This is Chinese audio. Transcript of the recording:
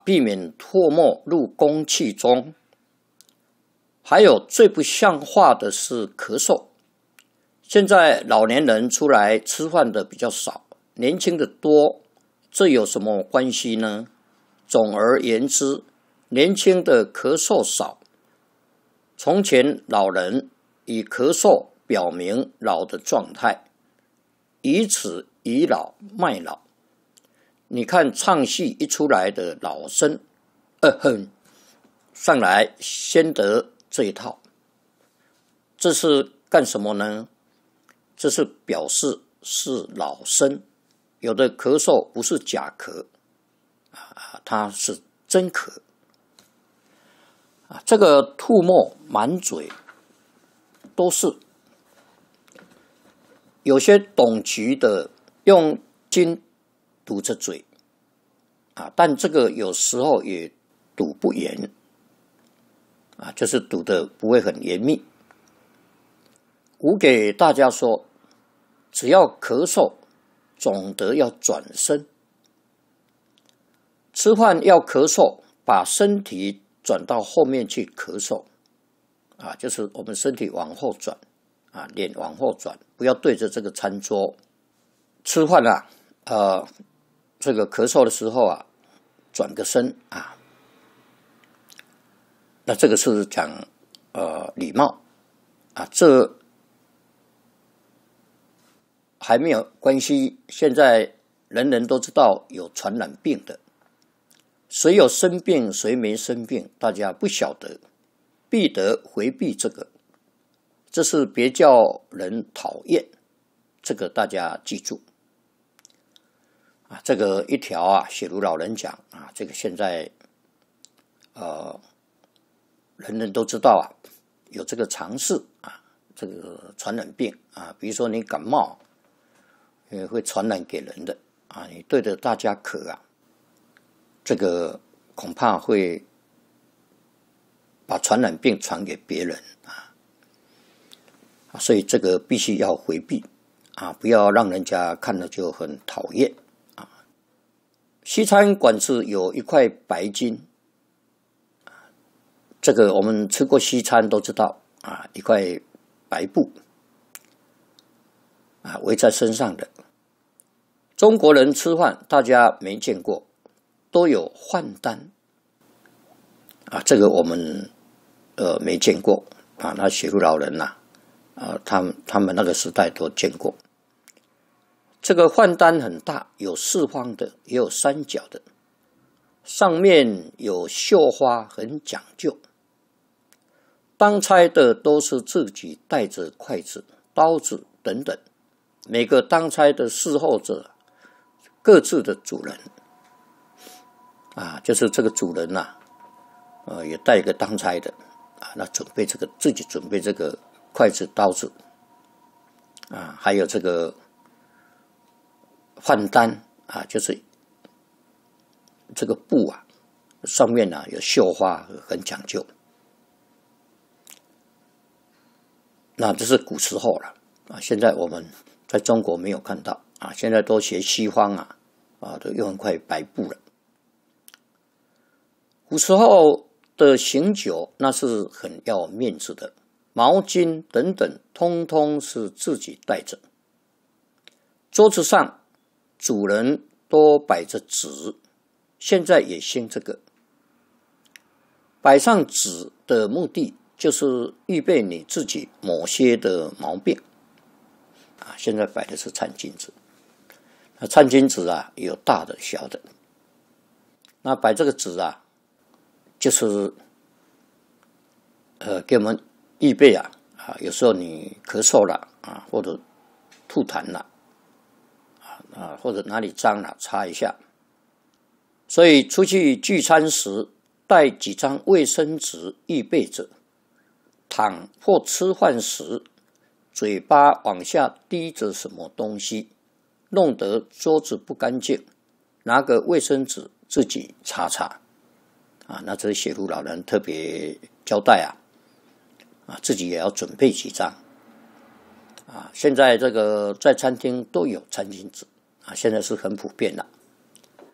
避免唾沫入空气中。还有最不像话的是咳嗽。现在老年人出来吃饭的比较少，年轻的多，这有什么关系呢？总而言之，年轻的咳嗽少。从前老人以咳嗽表明老的状态，以此倚老卖老。你看唱戏一出来的老生，上来先得这一套，这是干什么呢？这是表示是老生，有的咳嗽不是假咳，它是真咳。这个吐沫满嘴都是，有些懂局的用筋堵着嘴，但这个有时候也堵不严，就是堵得不会很严密。我给大家说，只要咳嗽，总得要转身。吃饭要咳嗽，把身体转到后面去咳嗽，就是我们身体往后转，脸往后转，不要对着这个餐桌。吃饭这个咳嗽的时候转个身那这个是讲礼貌这还没有关系。现在人人都知道有传染病的，谁有生病谁没生病，大家不晓得，必得回避这个，这是别叫人讨厌，这个大家记住这个一条写如老人讲这个现在人人都知道有这个常识这个传染病比如说你感冒会传染给人的你对着大家咳这个恐怕会把传染病传给别人所以这个必须要回避不要让人家看了就很讨厌西餐馆子有一块白金这个我们吃过西餐都知道一块白布围在身上的。中国人吃饭大家没见过，都有换单这个我们没见过那写入老人他们那个时代都见过。这个换单很大，有四方的也有三角的，上面有绣花，很讲究。当差的都是自己带着筷子刀子等等，每个当差的侍候者各自的主人就是这个主人也带一个当差的那准备这个自己准备这个筷子刀子还有这个换单就是这个布上面有绣花，很讲究。那这是古时候了现在我们在中国没有看到现在都学西方都用一块白布了。古时候的醒酒那是很要面子的，毛巾等等通通是自己带着。桌子上主人都摆着纸，现在也兴这个。摆上纸的目的就是预备你自己某些的毛病现在摆的是餐巾纸，那餐巾纸有大的小的，那摆这个纸就是给我们预备有时候你咳嗽了或者吐痰了或者哪里脏了擦一下。所以出去聚餐时带几张卫生纸预备着，躺或吃饭时嘴巴往下滴着什么东西，弄得桌子不干净，拿个卫生纸自己擦擦那这是写入老人特别交代自己也要准备几张现在这个在餐厅都有餐巾纸现在是很普遍了